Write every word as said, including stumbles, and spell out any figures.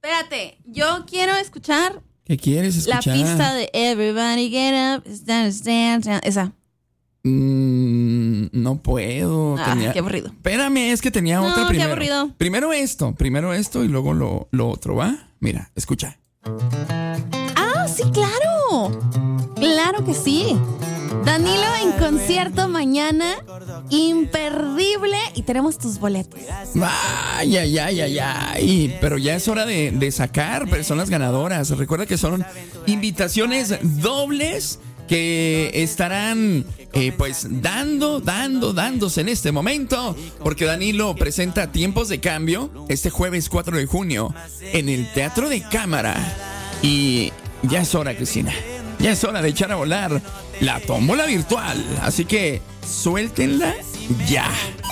Espérate, yo quiero escuchar. ¿Qué quieres escuchar? La pista de Everybody Get Up, stand, stand, stand, esa. Mm, no puedo. Ah, tenía... qué aburrido. Espérame, es que tenía no, otra primero. Qué aburrido. Primero esto, primero esto y luego lo, lo otro, ¿va? Mira, escucha. Ah, sí, claro. Claro que sí. Danilo en concierto mañana, imperdible, y tenemos tus boletos. Ay, ay, ay, ay, ay. Pero ya es hora de, de sacar personas ganadoras. Recuerda que son invitaciones dobles que estarán eh, pues dando, dando, dándose en este momento, porque Danilo presenta Tiempos de Cambio este jueves cuatro de junio en el Teatro de Cámara. Y ya es hora, Cristina, ya es hora de echar a volar la tómbola virtual. Así que suéltenla ya.